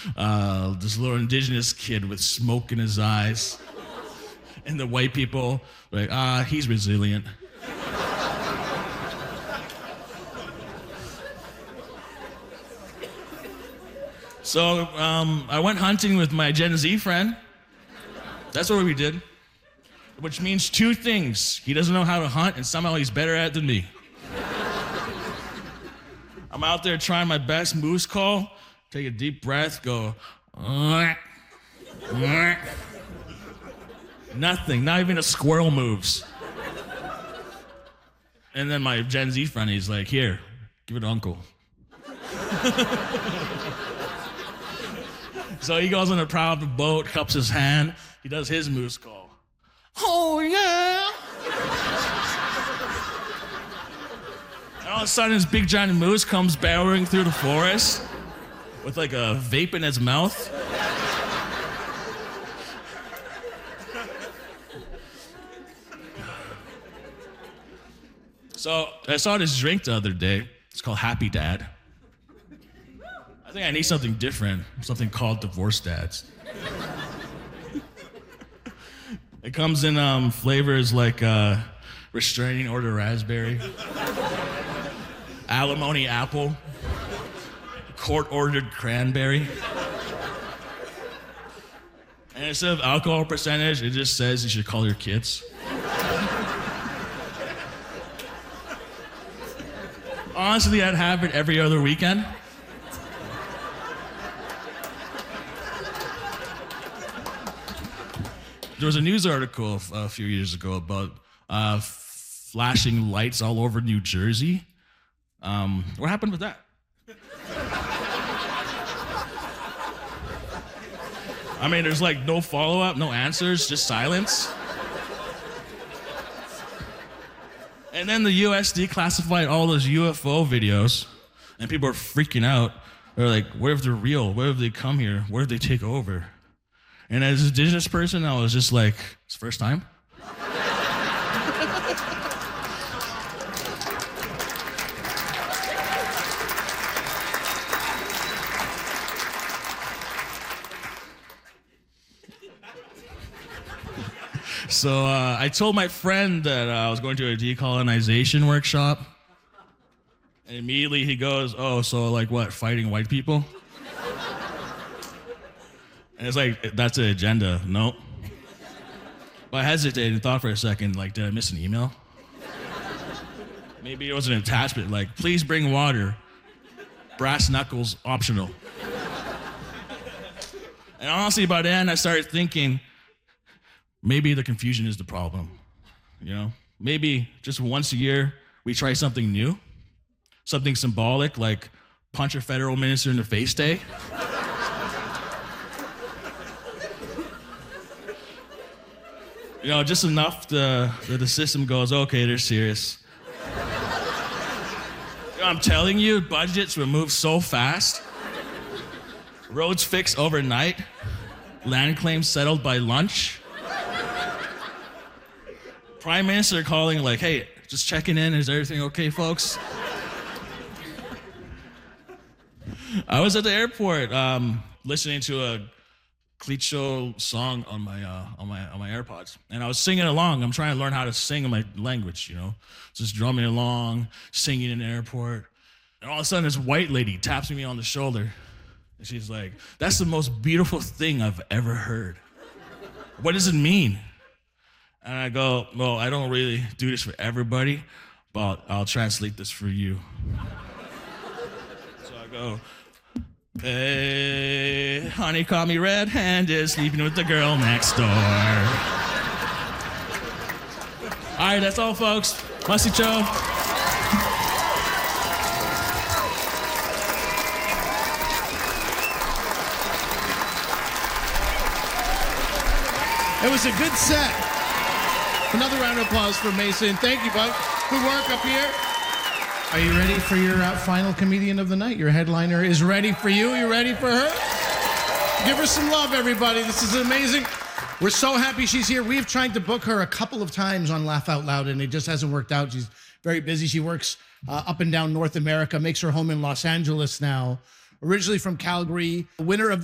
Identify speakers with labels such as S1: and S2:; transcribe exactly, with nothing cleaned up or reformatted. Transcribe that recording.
S1: uh, this little indigenous kid with smoke in his eyes. And the white people were like, ah, he's resilient. So um, I went hunting with my Gen Z friend. That's what we did. Which means two things. He doesn't know how to hunt, and somehow he's better at it than me. I'm out there trying my best moose call, take a deep breath, go, uh, uh. Nothing, not even a squirrel moves. And then my Gen Z friend, he's like, here, give it to uncle. So he goes on the prow of the boat, cups his hand, he does his moose call. Oh, yeah. And all of a sudden, this big giant moose comes barreling through the forest with like a vape in its mouth. So I saw this drink the other day. It's called Happy Dad. I think I need something different, something called Divorce Dads. It comes in um, flavors like uh, restraining order raspberry, alimony apple, court-ordered cranberry. And instead of alcohol percentage, it just says you should call your kids. Honestly, I'd have it every other weekend. There was a news article a few years ago about uh, flashing lights all over New Jersey. Um, what happened with that? I mean, there's like no follow-up, no answers, just silence. And then the U S declassified all those U F O videos, and people are freaking out. They're like, what if they're real? What if they come here? What if they take over? And as an indigenous person, I was just like, it's the first time? So uh, I told my friend that uh, I was going to a decolonization workshop. And immediately he goes, oh, so like what, fighting white people? And it's like, that's an agenda. Nope. But I hesitated and thought for a second, like, did I miss an email? Maybe it was an attachment, like, please bring water. Brass knuckles optional. And honestly, by then I started thinking, maybe the confusion is the problem, you know? Maybe just once a year, we try something new, something symbolic, like punch a federal minister in the face day. You know, just enough to, that the system goes, okay, they're serious. You know, I'm telling you, budgets were moved so fast. Roads fixed overnight. Land claims settled by lunch. Prime Minister calling like, hey, just checking in, is everything okay, folks? I was at the airport um, listening to a Klitscho song on my uh, on my on my AirPods, and I was singing along. I'm trying to learn how to sing in my language, you know, just drumming along, singing in the airport, and all of a sudden, this white lady taps me on the shoulder, and she's like, "That's the most beautiful thing I've ever heard. What does it mean?" And I go, "Well, I don't really do this for everybody, but I'll translate this for you." So I go, hey, honey caught me red-handed, sleeping with the girl next door. All right, that's all, folks. Masicho.
S2: It was a good set. Another round of applause for Mason. Thank you, bud. Good work up here. Are you ready for your uh, final comedian of the night? Your headliner is ready for you. You ready for her? Give her some love, everybody. This is amazing. We're so happy she's here. We've tried to book her a couple of times on Laugh Out Loud, and it just hasn't worked out. She's very busy. She works uh, up and down North America, makes her home in Los Angeles now. Originally from Calgary, winner of